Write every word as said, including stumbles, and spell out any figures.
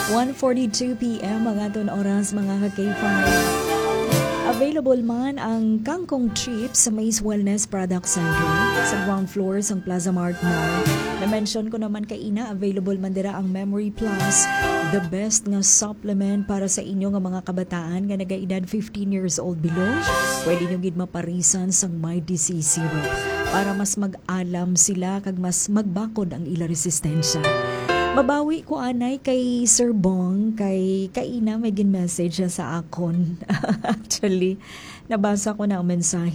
one forty-two p m mga aton oras mga ka-K five. Available man ang Kangkong Trip sa Maze Wellness Product Center sa ground floor sa Plaza Mart Mall. Na-mention ko naman kaina, available man dira ang Memory Plus, the best nga supplement para sa inyo nga mga kabataan nga nagaedad fifteen years old below. Pwede nyo gid maparisan sang My Disease Syrup para mas mag-alam sila kag mas magbakod ang ila resistensya. Mabawi ko anay kay Sir Bong, kay kaina may gin message siya sa akon. Actually, nabasa ko na ang mensahe.